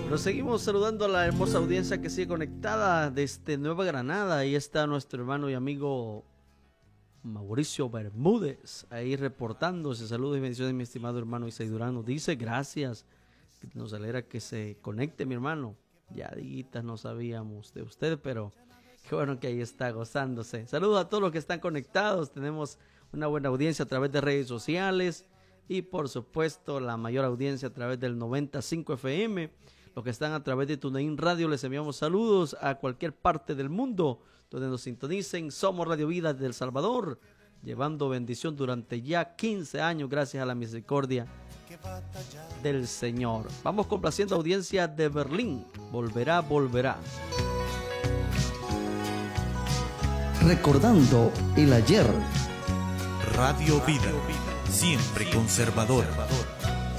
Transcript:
Pero seguimos saludando a la hermosa audiencia que sigue conectada desde Nueva Granada. Ahí está nuestro hermano y amigo Mauricio Bermúdez, ahí reportándose. Saludos y bendiciones, mi estimado hermano Isaí Durán. Nos dice gracias, nos alegra que se conecte, mi hermano. Ya días no sabíamos de usted, pero qué bueno que ahí está gozándose. Saludos a todos los que están conectados. Tenemos una buena audiencia a través de redes sociales y por supuesto la mayor audiencia a través del 95 FM. Los que están a través de TuneIn Radio, les enviamos saludos a cualquier parte del mundo donde nos sintonicen. Somos Radio Vida de El Salvador, llevando bendición durante ya 15 años gracias a la misericordia del Señor. Vamos complaciendo audiencia de Berlín. Volverá, volverá. Recordando el ayer. Radio Vida, siempre conservadora.